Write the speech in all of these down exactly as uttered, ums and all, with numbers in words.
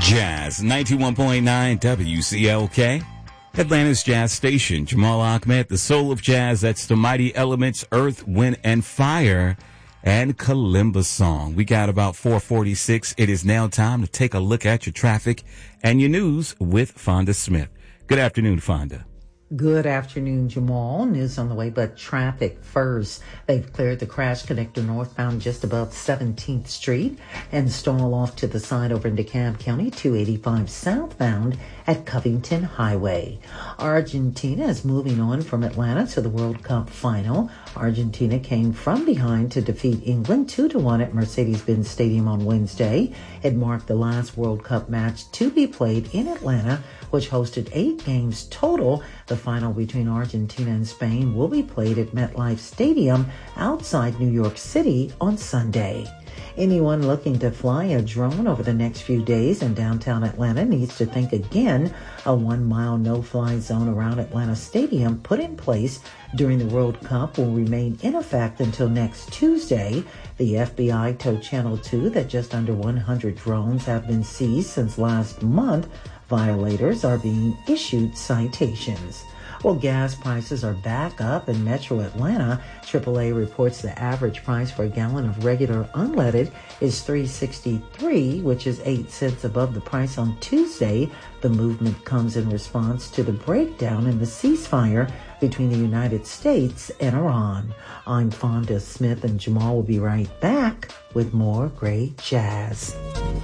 Jazz ninety-one point nine W C L K, Atlanta's jazz station. Jamal Ahmed, the soul of jazz. That's the Mighty Elements, Earth, Wind, and Fire, and Kalimba Song. We got about four forty-six. It is now time to take a look at your traffic and your news with Fonda Smith. Good afternoon, Fonda. Good afternoon, Jamal. News on the way, but traffic first. They've cleared the crash connector northbound just above seventeenth Street and stall off to the side over in DeKalb County, two eighty-five southbound at Covington Highway. Argentina is moving on from Atlanta to the World Cup final. Argentina came from behind to defeat England two to one at Mercedes-Benz Stadium on Wednesday. It marked the last World Cup match to be played in Atlanta, which hosted eight games total. The final between Argentina and Spain will be played at MetLife Stadium outside New York City on Sunday. Anyone looking to fly a drone over the next few days in downtown Atlanta needs to think again. A one-mile no-fly zone around Atlanta Stadium put in place during the World Cup will remain in effect until next Tuesday. The F B I told Channel two that just under one hundred drones have been seized since last month. Violators are being issued citations. Well, gas prices are back up in Metro Atlanta. triple A reports the average price for a gallon of regular unleaded is three dollars and sixty-three cents, which is eight cents above the price on Tuesday. The movement comes in response to the breakdown in the ceasefire between the United States and Iran. I'm Fonda Smith, and Jamal will be right back with more great jazz.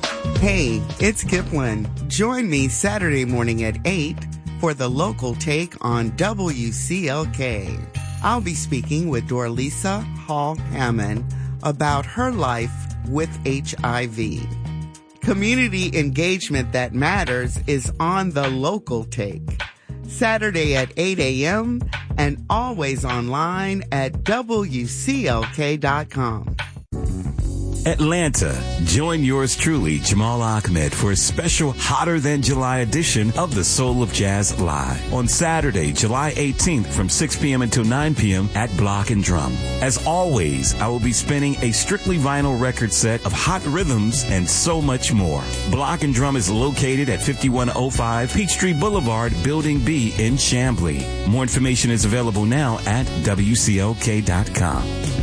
Hey, it's Kipling. Join me Saturday morning at eight for the local take on W C L K. I'll be speaking with Dorlisa Hall Hammond about her life with H I V. Community engagement that matters is on the local take. Saturday at eight a.m. and always online at W C L K dot com. Atlanta, join yours truly, Jamal Ahmed, for a special Hotter Than July edition of the Soul of Jazz Live on Saturday, July eighteenth from six p.m. until nine p.m. at Block and Drum. As always, I will be spinning a strictly vinyl record set of hot rhythms and so much more. Block and Drum is located at fifty-one oh five Peachtree Boulevard, Building B in Chamblee. More information is available now at W C L K dot com.